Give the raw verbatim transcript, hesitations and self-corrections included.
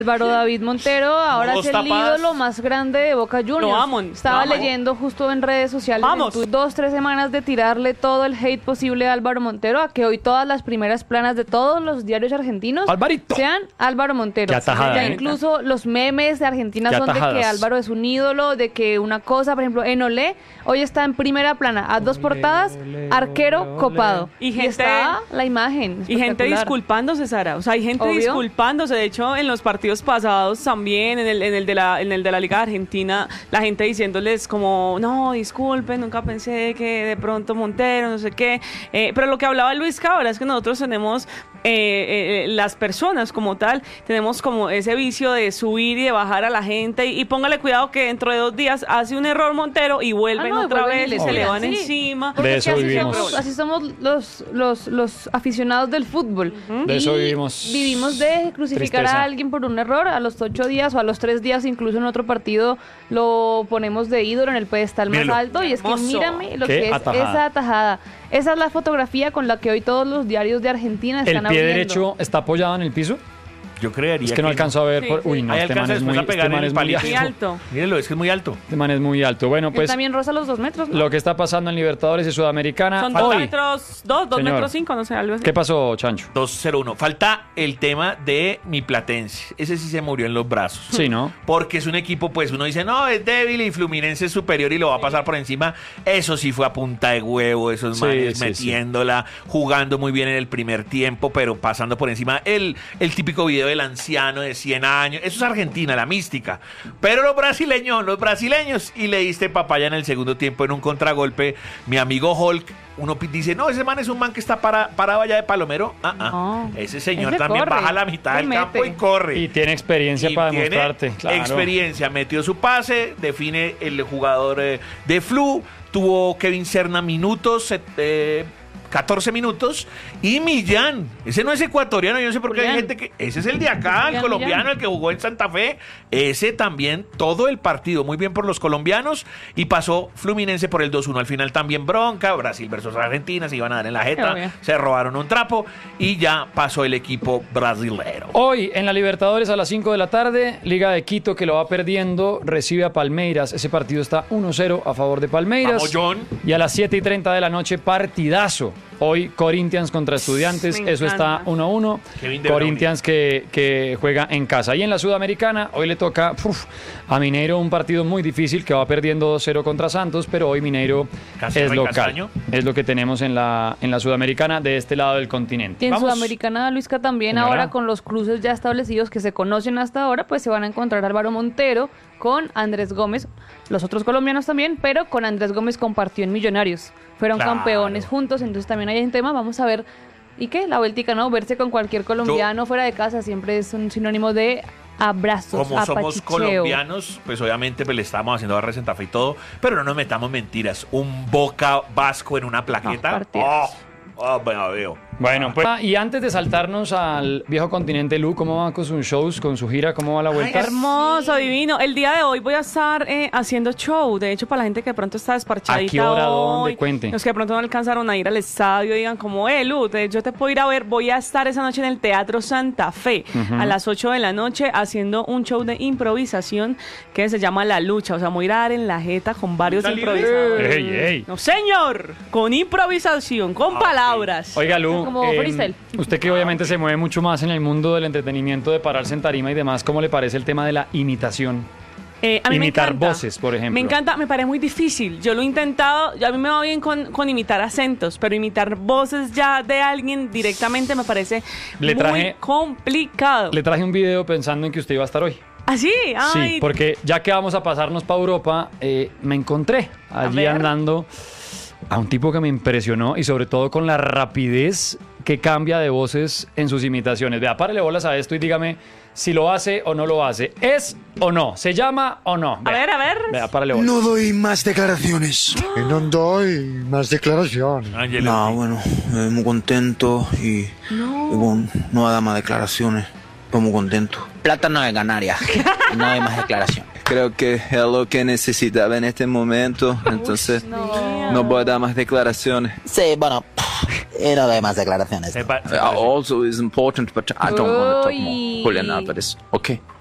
Álvaro David Montero ahora Dos es el tapadas. ídolo más grande de Boca Juniors. Lo amo, Estaba lo amo. leyendo justo en redes sociales Vamos. en tu- dos, tres semanas de tirarle todo el hate posible a Álvaro Montero, a que hoy todas las primeras planas de todos los diarios argentinos Alvarito. sean Álvaro Montero. Qué atajada, Ya ¿eh? incluso los memes de Argentina Qué son de que atajadas. Álvaro es un ídolo, de que una cosa, por ejemplo, en Olé, hoy está en primera plana, a dos portadas, arquero copado. Y gente- está la imagen. Y gente espectacular. disculpándose, Sara. O sea, hay gente Obvio. disculpándose. De hecho, en los partidos pasados también, en el, en el de la, en el de la Liga de Argentina, la gente diciéndoles como, no, disculpen, nunca pensé que de pronto Montero, no sé qué. Eh, pero lo que hablaba Luis Cabra es que nosotros tenemos, eh, eh, las personas como tal, tenemos como ese vicio de subir y de bajar a la gente. Y, y póngale cuidado que dentro de dos días hace un error Montero y vuelven Ah, no, otra vuelven y vez y les se le pegan, van sí. encima. Porque De es que eso así vivimos. somos, así somos los, los, los aficionados del fútbol. De Y eso vivimos. Vivimos de crucificar Tristeza. a alguien por un error. A los ocho días o a los tres días, incluso en otro partido, lo ponemos de ídolo en el pedestal más Míralo. alto. Y es que Hermoso. mírame lo Qué que es atajada. esa atajada. Esa es la fotografía con la que hoy todos los diarios de Argentina ¿El están pie abriendo. derecho está apoyado en el piso? Yo creería Es que no alcanzo a ver. Sí, por- sí. Uy, no, Ahí este man alcanza es muy, después a este pegar man en es el muy palito. Muy alto. alto. Mírelo, es que es muy alto. Este man es muy alto. Bueno, Él pues también roza los dos metros, ¿no? lo que está pasando en Libertadores y Sudamericana Son dos hoy. metros, dos, dos Señor. metros cinco, no sé, algo así. ¿Qué pasó, Chancho? dos cero uno. Falta el tema de mi Platense. Ese sí se murió en los brazos. Sí, ¿no? Porque es un equipo, pues uno dice, no, es débil y Fluminense es superior y lo va a pasar por encima. Eso sí fue a punta de huevo, esos Sí, manes sí, metiéndola, jugando muy bien en el primer tiempo, pero pasando por encima. El, el típico video del anciano de cien años. Eso es Argentina, la mística. Pero los brasileños, los brasileños, y le diste papaya en el segundo tiempo en un contragolpe. Mi amigo Hulk, uno pi- dice, no, ese man es un man que está para, parado allá de Palomero. Ah, ah. No. Ese señor Ese también corre, baja a la mitad él del campo mete. y corre. Y tiene experiencia Y para tiene demostrarte. Claro. experiencia, metió su pase, define el jugador eh, de Flu, tuvo Kevin Serna minutos, set- eh, catorce minutos, y Millán, ese no es ecuatoriano, yo no sé por qué hay Julián. gente que, ese es el de acá, el Julián colombiano, Millán. el que jugó en Santa Fe, ese también, todo el partido, muy bien por los colombianos, y pasó Fluminense por el dos uno, al final también bronca, Brasil versus Argentina, se iban a dar en la jeta, Obvio. se robaron un trapo, y ya pasó el equipo brasilero. Hoy en la Libertadores a las cinco de la tarde, Liga de Quito que lo va perdiendo, recibe a Palmeiras. Ese partido está uno cero a favor de Palmeiras. Vamos, John. Y a las siete y treinta de la noche, partidazo. Hoy Corinthians contra Estudiantes, Me eso encanta. está uno a uno. Kevin De Corinthians que, que juega en casa. Y en la Sudamericana, hoy le toca uf, a Mineiro un partido muy difícil que va perdiendo dos cero contra Santos, pero hoy Mineiro Casi es Rey local. Castaño. Es lo que tenemos en la, en la Sudamericana de este lado del continente. Y en Vamos. Sudamericana, Luisca, también Señora. ahora con los cruces ya establecidos que se conocen hasta ahora, pues se van a encontrar Álvaro Montero con Andrés Gómez, los otros colombianos también, pero con Andrés Gómez compartió en Millonarios. Fueron Claro. campeones juntos, entonces también hay un tema, vamos a ver. ¿Y qué? La vueltica, ¿no? Verse con cualquier colombiano fuera de casa siempre es un sinónimo de abrazos, Como somos apachicheo. colombianos, pues obviamente pues, le estamos haciendo barra Santa Fe y todo, pero no nos metamos mentiras. Un Boca Vasco en una plaqueta. No, partidazo. oh, oh, bueno, veo. Bueno, pues. Ah, y antes de saltarnos al viejo continente, Lu, ¿cómo va con sus shows, con su gira? ¿Cómo va la vuelta? Ay, Hermoso, divino. El día de hoy voy a estar eh, haciendo show. De hecho, para la gente que de pronto está desparchadita ¿A qué hora, hoy, dónde? Cuente. los que de pronto no alcanzaron a ir al estadio, digan como, eh, Lu, te- yo te puedo ir a ver. Voy a estar esa noche en el Teatro Santa Fe a las ocho de la noche haciendo un show de improvisación que se llama La Lucha. O sea, voy a ir a dar en la jeta con varios Está libre. improvisadores. ¡Ey, ey! No, señor, con improvisación, con Ah, palabras. Oiga, Lu, Como eh, freestyle. usted que obviamente se mueve mucho más en el mundo del entretenimiento, de pararse en tarima y demás, ¿cómo le parece el tema de la imitación? Eh, a mí me Imitar encanta. voces, por ejemplo. Me encanta, me parece muy difícil. Yo lo he intentado, yo- a mí me va bien con, con imitar acentos, pero imitar voces ya de alguien directamente me parece Le muy traje- complicado. Le traje un video pensando en que usted iba a estar hoy. ¿Ah, sí? Ay, Sí, porque ya que vamos a pasarnos para Europa, eh, me encontré allí ver. andando a un tipo que me impresionó y sobre todo con la rapidez que cambia de voces en sus imitaciones. Vea, párele bolas a esto y dígame si lo hace o no lo hace. ¿Es o no? ¿Se llama o no? A Vea, ver, a ver. Vea, párele bolas. No doy más declaraciones. Y no doy más declaraciones. Ángelo, No, sí. bueno, eh, muy contento y, y bueno, no va a dar más declaraciones. Estoy muy contento. Plátano de Canarias. No hay más declaración. Creo que es lo que necesitaba en este momento, entonces no voy a dar más declaraciones. Sí, bueno, y no doy más declaraciones. Sepa- Uh, Also is important, but I don't want to talk more. Uy. Julián Álvarez. Ok.